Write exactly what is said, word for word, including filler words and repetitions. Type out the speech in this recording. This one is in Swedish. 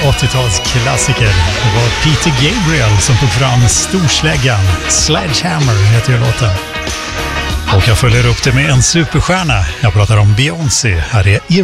åttiotalsklassiker. Det var Peter Gabriel som tog fram storsläggan. Sledgehammer heter ju låten. Och jag följer upp det med en superstjärna. Jag pratar om Beyoncé. Här är